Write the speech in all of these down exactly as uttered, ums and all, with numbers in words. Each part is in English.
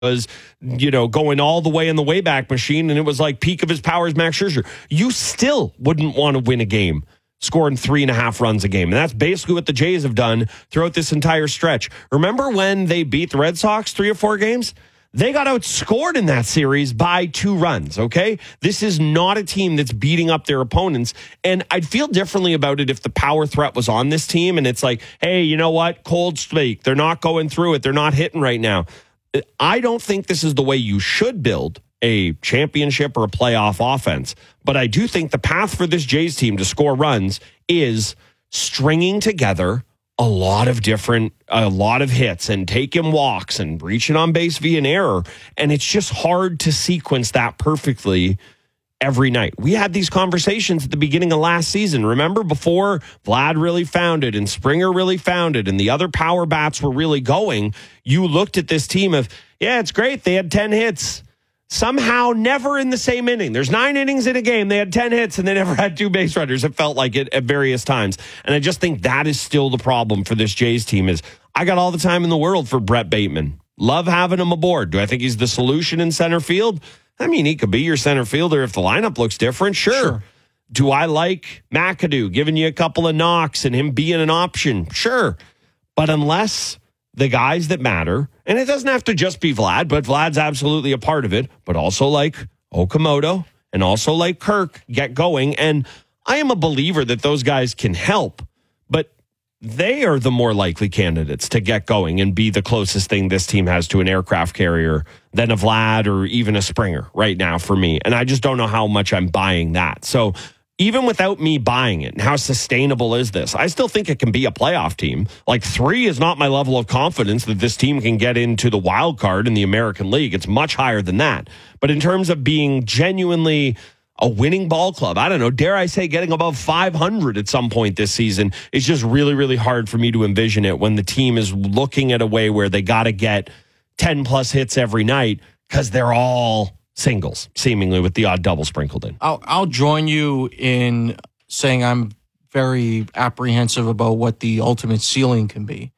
was, you know, going all the way in the Wayback Machine, and it was like peak of his powers, Max Scherzer. You still wouldn't want to win a game scoring three and a half runs a game. And that's basically what the Jays have done throughout this entire stretch. Remember when they beat the Red Sox three or four games? They got outscored in that series by two runs, okay? This is not a team that's beating up their opponents. And I'd feel differently about it if the power threat was on this team and it's like, hey, you know what? Cold streak. They're not going through it. They're not hitting right now. I don't think this is the way you should build a championship or a playoff offense. But I do think the path for this Jays team to score runs is stringing together a lot of different, a lot of hits and taking walks and reaching on base via an error. And it's just hard to sequence that perfectly every night. We had these conversations at the beginning of last season. Remember, before Vlad really found it and Springer really found it and the other power bats were really going, you looked at this team of, yeah, it's great. They had ten hits. Somehow never in the same inning. There's nine innings in a game. They had ten hits and they never had two base runners. It felt like it at various times. And I just think that is still the problem for this Jays team is I got all the time in the world for Brett Bateman. Love having him aboard. Do I think he's the solution in center field? I mean, he could be your center fielder if the lineup looks different. Sure. sure. Do I like McAdoo giving you a couple of knocks and him being an option? Sure. But unless the guys that matter, and it doesn't have to just be Vlad, but Vlad's absolutely a part of it, but also like Okamoto and also like Kirk get going. And I am a believer that those guys can help, but they are the more likely candidates to get going and be the closest thing this team has to an aircraft carrier than a Vlad or even a Springer right now for me. And I just don't know how much I'm buying that. So even without me buying it, and how sustainable is this? I still think it can be a playoff team. Like three is not my level of confidence that this team can get into the wild card in the American League. It's much higher than that. But in terms of being genuinely a winning ball club, I don't know, dare I say getting above five hundred at some point this season, it's just really, really hard for me to envision it when the team is looking at a way where they got to get ten plus hits every night because they're all singles, seemingly with the odd double sprinkled in. I'll, I'll join you in saying I'm very apprehensive about what the ultimate ceiling can be.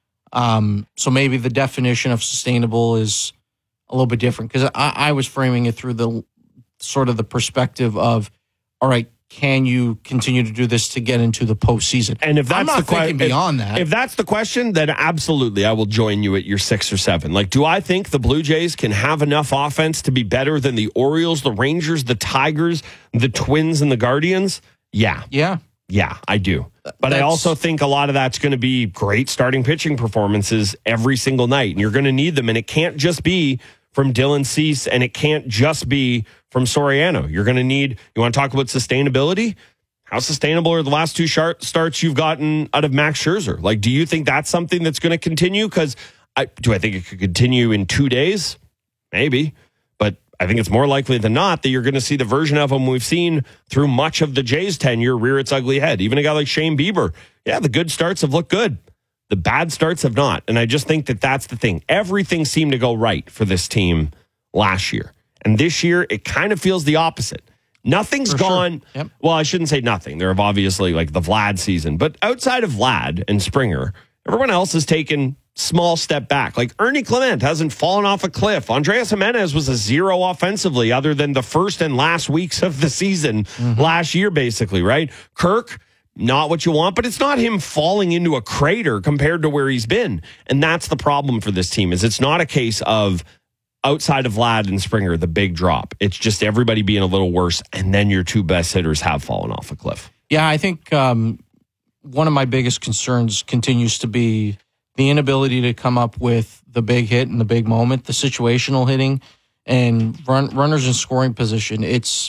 Um, so maybe the definition of sustainable is a little bit different because I, I was framing it through the sort of the perspective of, all right, can you continue to do this to get into the postseason? And if that's I'm not the question beyond that, if that's the question, then absolutely, I will join you at your six or seven. Like, do I think the Blue Jays can have enough offense to be better than the Orioles, the Rangers, the Tigers, the Twins, and the Guardians? Yeah, yeah, yeah, I do. But that's, I also think a lot of that's going to be great starting pitching performances every single night, and you're going to need them. And it can't just be from Dylan Cease, and it can't just be from Soriano. You're going to need, you want to talk about sustainability? How sustainable are the last two shart starts you've gotten out of Max Scherzer? Like, do you think that's something that's going to continue? Because I, do I think it could continue in two days? Maybe. But I think it's more likely than not that you're going to see the version of him we've seen through much of the Jays' tenure rear its ugly head. Even a guy like Shane Bieber. Yeah, the good starts have looked good. The bad starts have not. And I just think that that's the thing. Everything seemed to go right for this team last year. And this year, it kind of feels the opposite. Nothing's for gone. Sure. Yep. Well, I shouldn't say nothing. There have obviously like the Vlad season. But outside of Vlad and Springer, everyone else has taken small step back. Like Ernie Clement hasn't fallen off a cliff. Andreas Jimenez was a zero offensively other than the first and last weeks of the season mm-hmm. last year, basically, right? Kirk, not what you want, but it's not him falling into a crater compared to where he's been. And that's the problem for this team is it's not a case of outside of Vlad and Springer, the big drop. It's just everybody being a little worse, and then your two best hitters have fallen off a cliff. Yeah, I think um, one of my biggest concerns continues to be the inability to come up with the big hit and the big moment, the situational hitting, and run, runners in scoring position. It's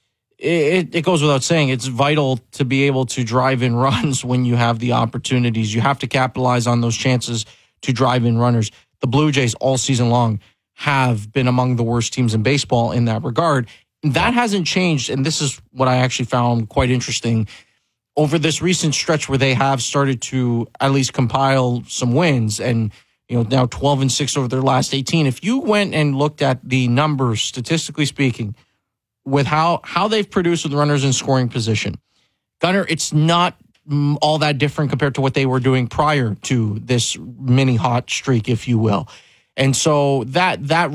it, it goes without saying, it's vital to be able to drive in runs when you have the opportunities. You have to capitalize on those chances to drive in runners. The Blue Jays all season long have been among the worst teams in baseball in that regard. That hasn't changed, and this is what I actually found quite interesting. Over this recent stretch where they have started to at least compile some wins, and you know now twelve and six over their last eighteen. If you went and looked at the numbers, statistically speaking, with how, how they've produced with runners in scoring position, Gunnar, it's not all that different compared to what they were doing prior to this mini hot streak, if you will. And so that that